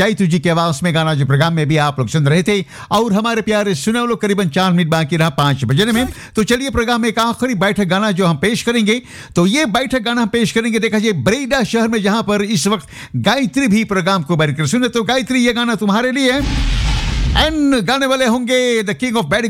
चैतू जी की आवाज में गाना जो प्रोग्राम में भी आप लोग सुन रहे थे। और हमारे प्यारे सुने लोग, करीबन 4 मिनट बाकी रहा 5 बजने में। तो चलिए प्रोग्राम में एक आखिरी बैठक गाना जो हम पेश करेंगे। तो ये बैठक गाना पेश करेंगे, देखा जाए ब्रेडा शहर में, जहां पर इस वक्त गायत्री भी प्रोग्राम को बैठकर सुने। तो गायत्री, ये गाना तुम्हारे लिए है। एंड गाने वाले होंगे द किंग ऑफ बैड